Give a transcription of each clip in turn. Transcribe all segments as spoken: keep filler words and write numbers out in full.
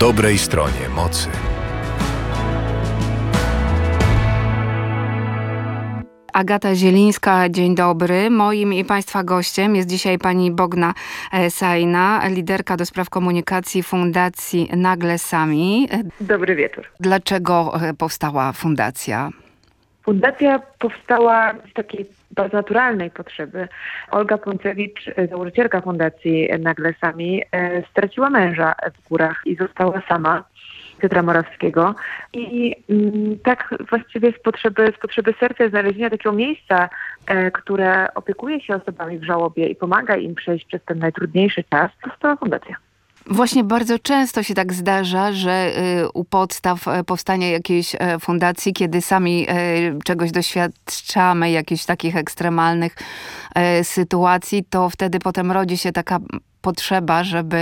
dobrej stronie mocy. Agata Zielińska, dzień dobry. Moim i Państwa gościem jest dzisiaj pani Bogna Sajna, liderka do spraw komunikacji Fundacji Nagle Sami. Dobry wieczór. Dlaczego powstała fundacja? Fundacja powstała z takiej bardzo naturalnej potrzeby. Olga Poncewicz, założycielka Fundacji Nagle Sami, straciła męża w górach i została sama, Piotra Morawskiego. I mm, tak właściwie z potrzeby, z potrzeby serca znalezienia takiego miejsca, e, które opiekuje się osobami w żałobie i pomaga im przejść przez ten najtrudniejszy czas, powstała fundacja. Właśnie bardzo często się tak zdarza, że u podstaw powstania jakiejś fundacji, kiedy sami czegoś doświadczamy, jakichś takich ekstremalnych sytuacji, to wtedy potem rodzi się taka potrzeba, żeby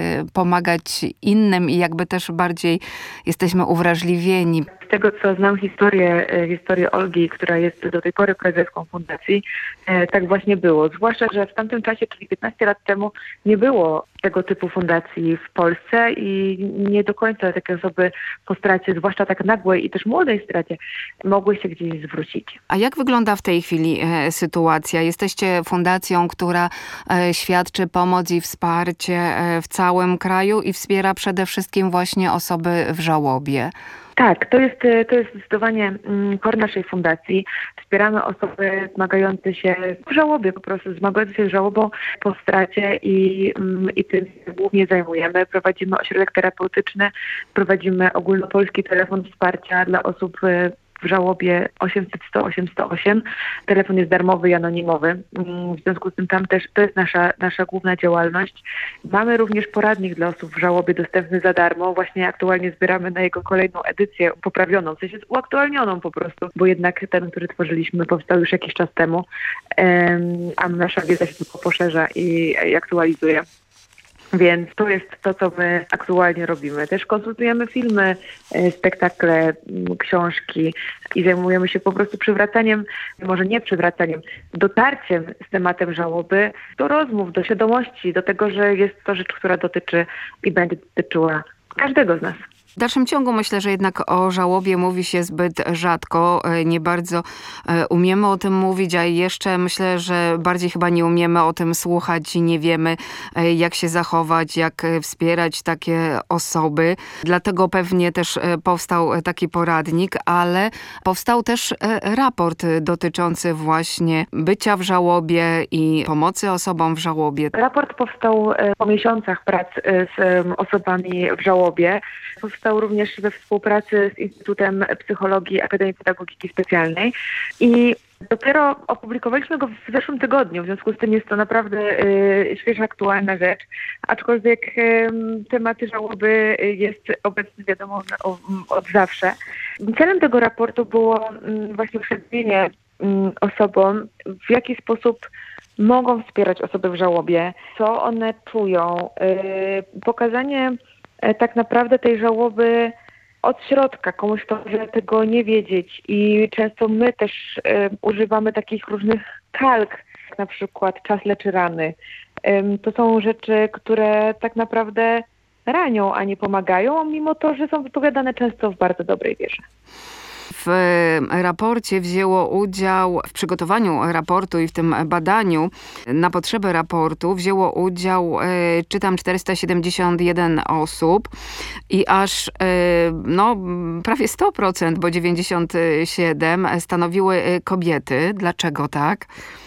pomagać innym i jakby też bardziej jesteśmy uwrażliwieni. Z tego, co znam historię, historię Olgi, która jest do tej pory prezeską fundacji, tak właśnie było. Zwłaszcza, że w tamtym czasie, czyli piętnaście lat temu, nie było tego typu fundacji w Polsce i nie do końca takie osoby po stracie, zwłaszcza tak nagłej i też młodej stracie, mogły się gdzieś zwrócić. A jak wygląda w tej chwili e, sytuacja? Jesteście fundacją, która e, świadczy pomoc i wsparcie e, w całym kraju i wspiera przede wszystkim właśnie osoby w żałobie. Tak, to jest, to jest zdecydowanie core naszej fundacji. Wspieramy osoby zmagające się w żałobie, po prostu zmagające się z żałobą po stracie i, i tym się głównie zajmujemy. Prowadzimy ośrodek terapeutyczny, prowadzimy ogólnopolski telefon wsparcia dla osób w żałobie osiemset sto osiem sto osiem. Telefon jest darmowy i anonimowy. W związku z tym tam też to jest nasza, nasza główna działalność. Mamy również poradnik dla osób w żałobie dostępny za darmo. Właśnie aktualnie zbieramy na jego kolejną edycję poprawioną, w sensie uaktualnioną po prostu, bo jednak ten, który tworzyliśmy, powstał już jakiś czas temu, a nasza wiedza się tylko poszerza i, i aktualizuje. Więc to jest to, co my aktualnie robimy. Też konsultujemy filmy, spektakle, książki i zajmujemy się po prostu przywracaniem, może nie przywracaniem, dotarciem z tematem żałoby do rozmów, do świadomości, do tego, że jest to rzecz, która dotyczy i będzie dotyczyła każdego z nas. W dalszym ciągu myślę, że jednak o żałobie mówi się zbyt rzadko. Nie bardzo umiemy o tym mówić, a jeszcze myślę, że bardziej chyba nie umiemy o tym słuchać i nie wiemy, jak się zachować, jak wspierać takie osoby. Dlatego pewnie też powstał taki poradnik, ale powstał też raport dotyczący właśnie bycia w żałobie i pomocy osobom w żałobie. Raport powstał po miesiącach prac z osobami w żałobie. Powstał również we współpracy z Instytutem Psychologii Akademii Pedagogiki Specjalnej i dopiero opublikowaliśmy go w zeszłym tygodniu, w związku z tym jest to naprawdę y, świeża, aktualna rzecz, aczkolwiek y, tematy żałoby jest obecny, wiadomo, o, od zawsze. Celem tego raportu było y, właśnie przedstawienie y, osobom, w jaki sposób mogą wspierać osoby w żałobie, co one czują, y, pokazanie tak naprawdę tej żałoby od środka. Komuś to może tego nie wiedzieć i często my też y, używamy takich różnych kalk, jak na przykład czas leczy rany. Y, to są rzeczy, które tak naprawdę ranią, a nie pomagają, mimo to, że są wypowiadane często w bardzo dobrej wierze. W raporcie wzięło udział, w przygotowaniu raportu i w tym badaniu na potrzeby raportu wzięło udział, czytam, czterysta siedemdziesiąt jeden osób i aż no, prawie sto procent, bo dziewięćdziesiąt siedem procent stanowiły kobiety. Dlaczego tak?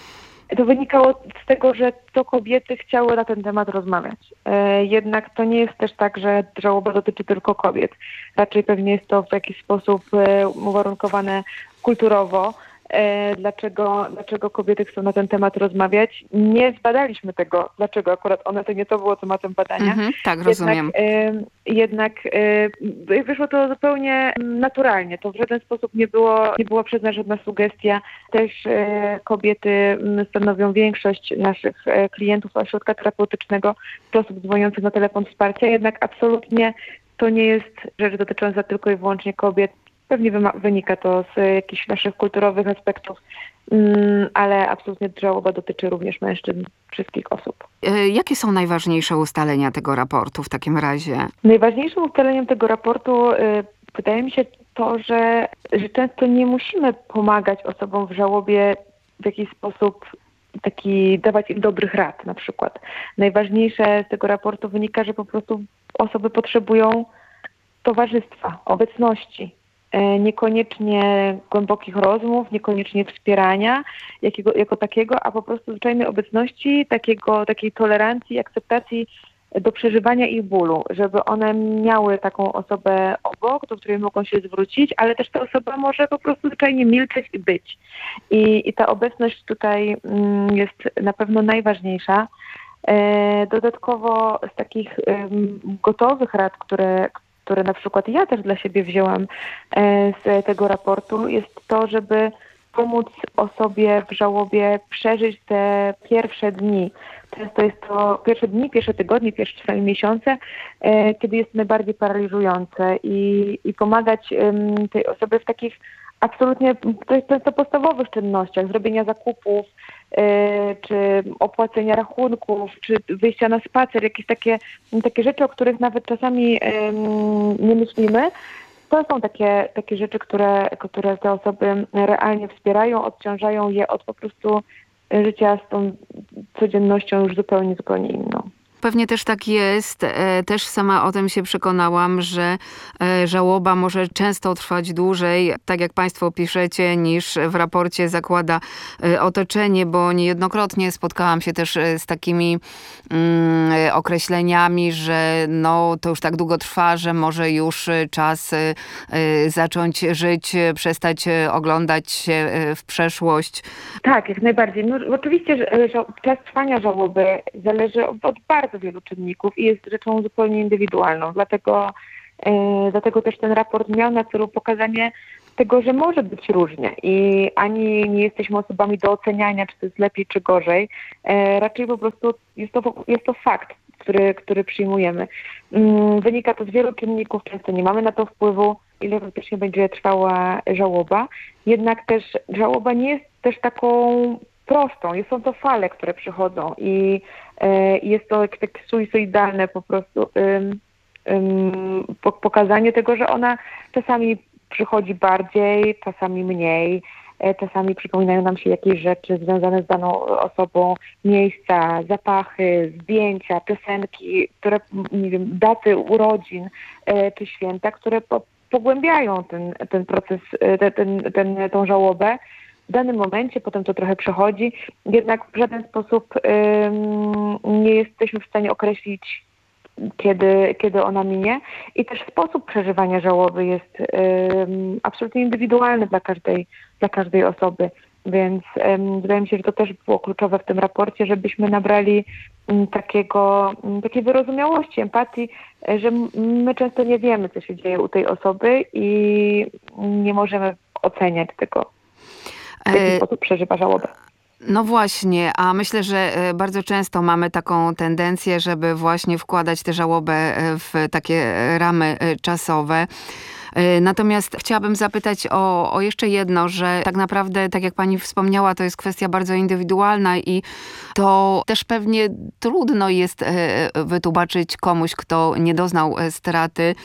To wynikało z tego, że to kobiety chciały na ten temat rozmawiać. Jednak to nie jest też tak, że żałoba dotyczy tylko kobiet. Raczej pewnie jest to w jakiś sposób uwarunkowane kulturowo. Dlaczego, dlaczego kobiety chcą na ten temat rozmawiać? Nie zbadaliśmy tego, dlaczego akurat one to nie to było tematem badania. Mhm, tak, rozumiem. Jednak, jednak wyszło to zupełnie naturalnie. To w żaden sposób nie było, nie była przez nas żadna sugestia. Też kobiety stanowią większość naszych klientów ośrodka terapeutycznego, osób dzwoniących na telefon wsparcia. Jednak absolutnie to nie jest rzecz dotycząca tylko i wyłącznie kobiet. Pewnie wyma- wynika to z jakichś naszych kulturowych aspektów, mm, ale absolutnie żałoba dotyczy również mężczyzn, wszystkich osób. E, Jakie są najważniejsze ustalenia tego raportu w takim razie? Najważniejszym ustaleniem tego raportu y, wydaje mi się to, że, że często nie musimy pomagać osobom w żałobie w jakiś sposób taki dawać im dobrych rad na przykład. Najważniejsze z tego raportu wynika, że po prostu osoby potrzebują towarzystwa, obecności, e, niekoniecznie głębokich rozmów, niekoniecznie wspierania jakiego, jako takiego, a po prostu zwyczajnej obecności, takiego, takiej tolerancji, akceptacji do przeżywania ich bólu, żeby one miały taką osobę obok, do której mogą się zwrócić, ale też ta osoba może po prostu zwyczajnie milczeć i być. I, i ta obecność tutaj mm, jest na pewno najważniejsza. E, dodatkowo z takich em, gotowych rad, które, które na przykład ja też dla siebie wzięłam e, z tego raportu, jest to, żeby pomóc osobie w żałobie przeżyć te pierwsze dni. Często jest to pierwsze dni, pierwsze tygodnie, pierwsze czasami miesiące, e, kiedy jest najbardziej paraliżujące i, i pomagać em, tej osobie w takich absolutnie to jest często podstawowych czynnościach, zrobienia zakupów, e, czy opłacenia rachunków, czy wyjścia na spacer, jakieś takie, takie rzeczy, o których nawet czasami em, nie myślimy. To są takie, takie rzeczy, które, które te osoby realnie wspierają, odciążają je od po prostu życia z tą codziennością już zupełnie, zupełnie inną. Pewnie też tak jest. E, Też sama o tym się przekonałam, że e, żałoba może często trwać dłużej, tak jak Państwo piszecie, niż w raporcie zakłada e, otoczenie, bo niejednokrotnie spotkałam się też e, z takimi mm, e, określeniami, że no to już tak długo trwa, że może już e, czas e, e, zacząć żyć, e, przestać e, oglądać się e, w przeszłość. Tak, jak najbardziej. No, oczywiście że, że czas trwania żałoby zależy od, od bardzo wielu czynników i jest rzeczą zupełnie indywidualną. Dlatego, e, dlatego też ten raport miał na celu pokazanie tego, że może być różnie i ani nie jesteśmy osobami do oceniania, czy to jest lepiej, czy gorzej. E, raczej po prostu jest to, jest to fakt, który, który przyjmujemy. Mm, wynika to z wielu czynników, często nie mamy na to wpływu, ile faktycznie będzie trwała żałoba. Jednak też żałoba nie jest też taką prostą. Są to fale, które przychodzą i e, jest to takie suicidalne po prostu ym, ym, pokazanie tego, że ona czasami przychodzi bardziej, czasami mniej, e, czasami przypominają nam się jakieś rzeczy związane z daną osobą, miejsca, zapachy, zdjęcia, piosenki, które, nie wiem, daty urodzin e, czy święta, które po, pogłębiają ten, ten proces, ten, ten, ten, tą żałobę. W danym momencie, potem to trochę przechodzi, jednak w żaden sposób ym, nie jesteśmy w stanie określić, kiedy, kiedy ona minie. I też sposób przeżywania żałoby jest ym, absolutnie indywidualny dla każdej, dla każdej osoby. Więc ym, wydaje mi się, że to też było kluczowe w tym raporcie, żebyśmy nabrali ym, takiego, ym, takiej wyrozumiałości, empatii, y, że my często nie wiemy, co się dzieje u tej osoby i nie możemy oceniać tego, w jaki sposób przeżywa żałobę. No właśnie, a myślę, że e, bardzo często mamy taką tendencję, żeby właśnie wkładać tę żałobę e, w takie e, ramy e, czasowe. E, Natomiast chciałabym zapytać o, o jeszcze jedno, że tak naprawdę, tak jak pani wspomniała, to jest kwestia bardzo indywidualna i to też pewnie trudno jest e, wytłumaczyć komuś, kto nie doznał e, straty,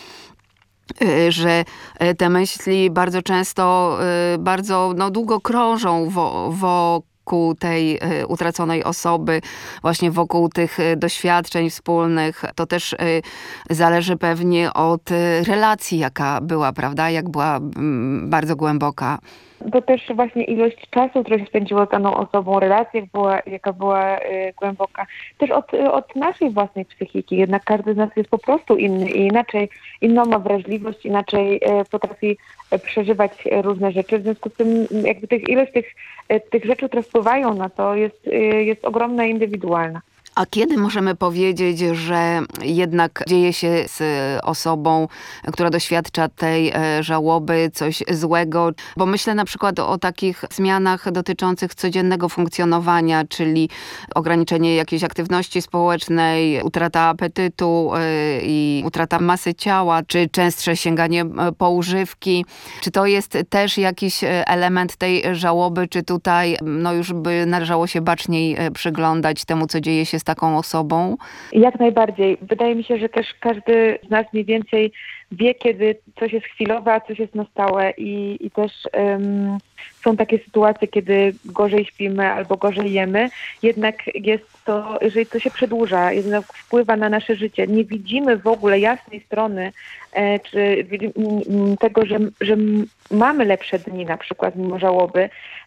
e, że e, te myśli bardzo często, e, bardzo no, długo krążą wo, wokół tej e, utraconej osoby, właśnie wokół tych e, doświadczeń wspólnych. To też e, zależy pewnie od e, relacji, jaka była, prawda? Jak była mm, bardzo głęboka. To też właśnie ilość czasu, który się spędziło z daną osobą, relacja, jak była, jaka była y, głęboka. Też od, y, od naszej własnej psychiki. Jednak każdy z nas jest po prostu inny i inaczej, inną ma wrażliwość, inaczej y, potrafi y, przeżywać y, różne rzeczy. W związku z tym jakby tych, ilość tych, y, tych rzeczy, które wpływają na to jest, y, jest ogromna i indywidualna. A kiedy możemy powiedzieć, że jednak dzieje się z osobą, która doświadcza tej e, żałoby, coś złego? Bo myślę na przykład o takich zmianach dotyczących codziennego funkcjonowania, czyli ograniczenie jakiejś aktywności społecznej, utrata apetytu e, i utrata masy ciała, czy częstsze sięganie e, po używki. Czy to jest też jakiś element tej żałoby, czy tutaj no już by należało się baczniej e, przyglądać temu, co dzieje się z taką osobą? Jak najbardziej. Wydaje mi się, że też każdy z nas mniej więcej wie, kiedy coś jest chwilowe, a coś jest na stałe i, i też um, są takie sytuacje, kiedy gorzej śpimy albo gorzej jemy. Jednak jest to, jeżeli to się przedłuża, jednak wpływa na nasze życie. Nie widzimy w ogóle jasnej strony e, czy m, tego, że, że mamy lepsze dni na przykład mimo żałoby.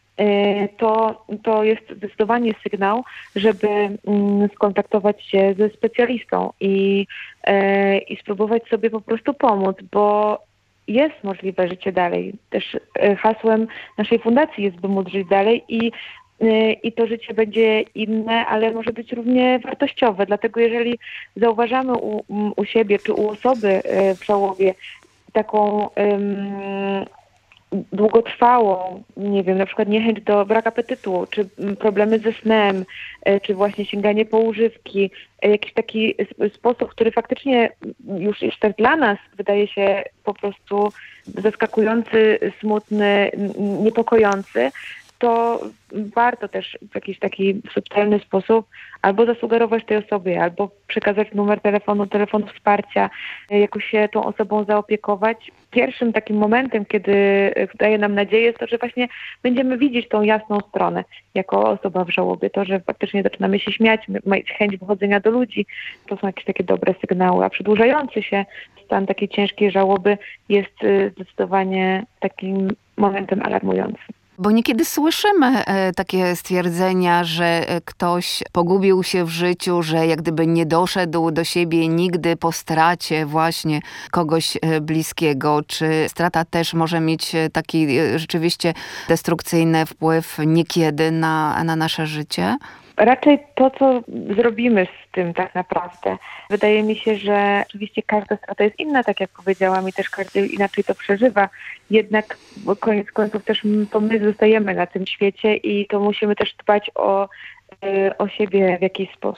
To, to jest zdecydowanie sygnał, żeby mm, skontaktować się ze specjalistą i, e, i spróbować sobie po prostu pomóc, bo jest możliwe życie dalej. Też e, hasłem naszej fundacji jest, by móc żyć dalej i, e, i to życie będzie inne, ale może być równie wartościowe. Dlatego jeżeli zauważamy u, u siebie czy u osoby e, w żałobie taką um, długotrwałą, nie wiem, na przykład niechęć do brak apetytu, czy problemy ze snem, czy właśnie sięganie po używki, jakiś taki sposób, który faktycznie już, już też dla nas wydaje się po prostu zaskakujący, smutny, niepokojący, to warto też w jakiś taki subtelny sposób albo zasugerować tej osobie, albo przekazać numer telefonu, telefon wsparcia, jakoś się tą osobą zaopiekować. Pierwszym takim momentem, kiedy daje nam nadzieję, jest to, że właśnie będziemy widzieć tą jasną stronę jako osoba w żałobie. To, że faktycznie zaczynamy się śmiać, mieć chęć wychodzenia do ludzi, to są jakieś takie dobre sygnały, a przedłużający się stan takiej ciężkiej żałoby jest zdecydowanie takim momentem alarmującym. Bo niekiedy słyszymy e, takie stwierdzenia, że e, ktoś pogubił się w życiu, że jak gdyby nie doszedł do siebie nigdy po stracie właśnie kogoś e, bliskiego. Czy strata też może mieć e, taki e, rzeczywiście destrukcyjny wpływ niekiedy na, na nasze życie? Raczej to, co zrobimy z tym tak naprawdę. Wydaje mi się, że oczywiście każda strata jest inna, tak jak powiedziałam, i też każdy inaczej to przeżywa. Jednak koniec końców też to my zostajemy na tym świecie i to musimy też dbać o, o siebie w jakiś sposób.